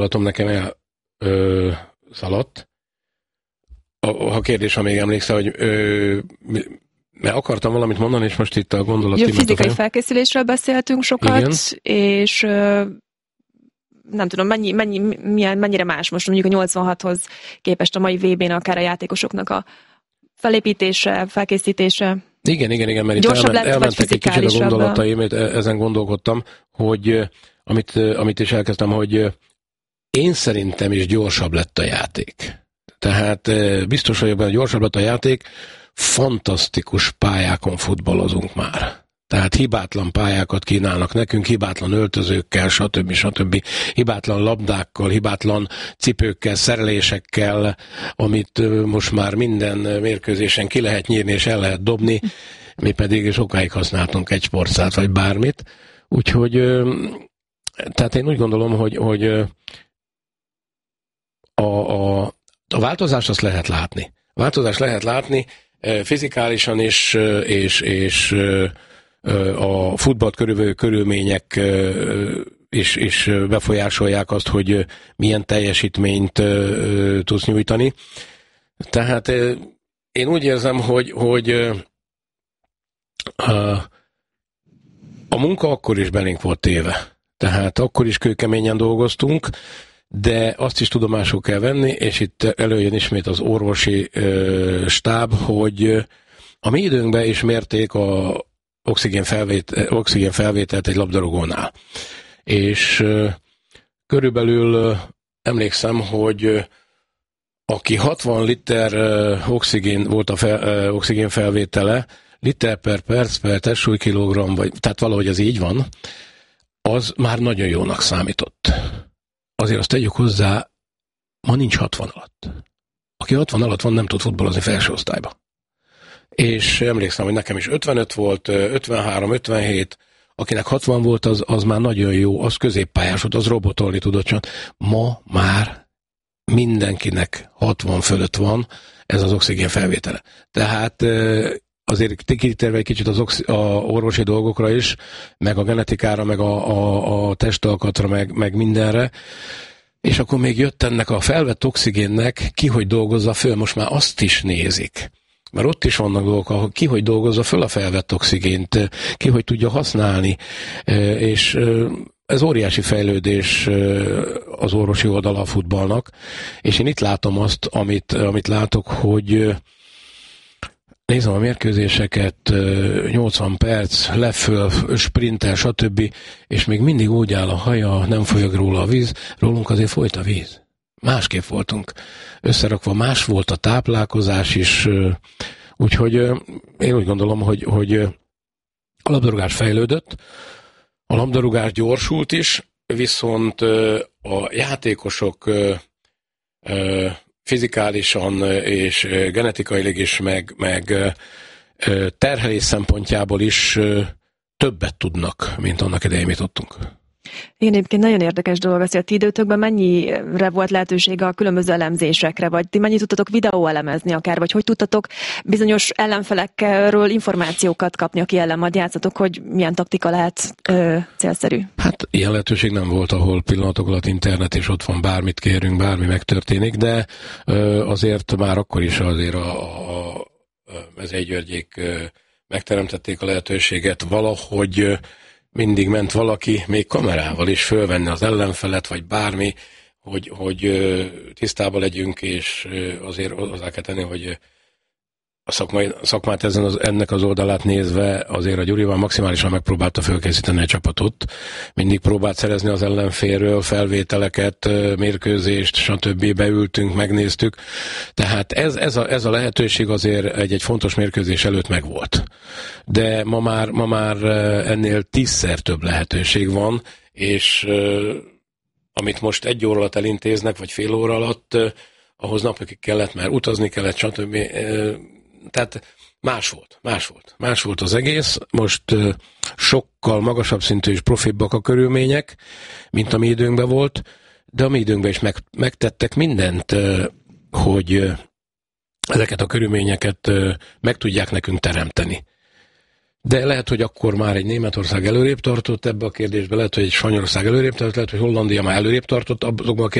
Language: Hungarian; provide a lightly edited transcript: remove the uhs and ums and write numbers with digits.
nekem szaladt. A kérdés, ha még emlékszel, hogy mert akartam valamit mondani, és most itt a gondolat... Jó, fizikai felkészülésről beszéltünk sokat, igen. És nem tudom, mennyire más most mondjuk a 86-hoz képest a mai VB-n akár a játékosoknak a felépítése, felkészítése. Igen, mert itt elmentek egy kicsit a gondolataim, ezen gondolkodtam, hogy amit is elkezdtem, hogy én szerintem is gyorsabb lett a játék. Tehát biztos vagyok benne, gyorsabb lett a játék, fantasztikus pályákon futballozunk már. Tehát hibátlan pályákat kínálnak nekünk, hibátlan öltözőkkel, stb. Hibátlan labdákkal, hibátlan cipőkkel, szerelésekkel, amit most már minden mérkőzésen ki lehet nyírni és el lehet dobni, mi pedig sokáig használtunk egy sportszát vagy bármit. Úgyhogy tehát én úgy gondolom, hogy a változást azt lehet látni. A változást lehet látni fizikálisan is, és a futballt körülvevő körülmények is befolyásolják azt, hogy milyen teljesítményt tudsz nyújtani. Tehát én úgy érzem, hogy a munka akkor is belénk volt téve. Tehát akkor is kőkeményen dolgoztunk, de azt is tudomásul kell venni, és itt előjön ismét az orvosi stáb, hogy a mi időnkben is mérték a oxigén felvételt egy labdarúgónál. És körülbelül emlékszem, hogy aki 60 liter oxigén volt oxigén felvétele, liter per perc per testsúlykilogramm, vagy tehát valahogy az így van, az már nagyon jónak számított. Azért azt tegyük hozzá, ma nincs 60 alatt. Aki 60 alatt van, nem tud futballozni felső osztályba. És emlékszem, hogy nekem is 55 volt, 53, 57, akinek 60 volt, az már nagyon jó, az középpályás volt, az robotolni tudott csak. Ma már mindenkinek 60 fölött van ez az oxigén felvétele. Tehát azért kitérve egy kicsit az orvosi dolgokra is, meg a genetikára, meg a testalkatra, meg mindenre, és akkor még jött ennek a felvett oxigénnek ki, hogy dolgozza föl, most már azt is nézik. Mert ott is vannak dolgok, ahol ki, hogy dolgozza föl a felvett oxigént, ki, hogy tudja használni, és ez óriási fejlődés az orvosi oldala a futballnak, és én itt látom azt, amit látok, hogy nézem a mérkőzéseket, 80 perc, leföl, sprintel, stb., és még mindig úgy áll a haja, nem folyog róla a víz, rólunk azért folyt a víz. Másképp voltunk összerakva, más volt a táplálkozás is, úgyhogy én úgy gondolom, hogy a labdarúgás fejlődött, a labdarúgás gyorsult is, viszont a játékosok fizikálisan és genetikailag is, meg terhelés szempontjából is többet tudnak, mint annak idején mi tudtunk. Igen, egyébként nagyon érdekes dolog az, hogy a ti időtökben mennyire volt lehetőség a különböző elemzésekre, vagy ti mennyit tudtatok videóelemezni akár, vagy hogy tudtatok bizonyos ellenfelekről információkat kapni, aki ellen majd játszatok, hogy milyen taktika lehet célszerű? Hát ilyen lehetőség nem volt, ahol pillanatok alatt internet, és ott van bármit kérünk, bármi megtörténik, de azért már akkor is azért a Mezeigyörgyék megteremtették a lehetőséget valahogy. Mindig ment valaki, még kamerával is fölvenni az ellenfelet, vagy bármi, hogy tisztában legyünk, és azért hozzá kell tenni, hogy a szakmát ennek az oldalát nézve azért a Gyurival maximálisan megpróbálta fölkészíteni a csapatot. Mindig próbált szerezni az ellenfélről felvételeket, mérkőzést, stb. Beültünk, megnéztük. Tehát ez a lehetőség azért egy fontos mérkőzés előtt megvolt. De ma már ennél 10-szer több lehetőség van, és amit most 1 óra alatt elintéznek, vagy fél óra alatt, ahhoz napokig kellett, mert utazni kellett, stb. Tehát más volt az egész. Most sokkal magasabb szintű és profibbak a körülmények, mint a mi időnkben volt, de a mi időnkben is megtettek mindent, hogy ezeket a körülményeket meg tudják nekünk teremteni. De lehet, hogy akkor már egy Németország előrébb tartott ebbe a kérdésbe, lehet, hogy egy Spanyolország előrébb tartott, lehet, hogy Hollandia már előrébb tartott azokban a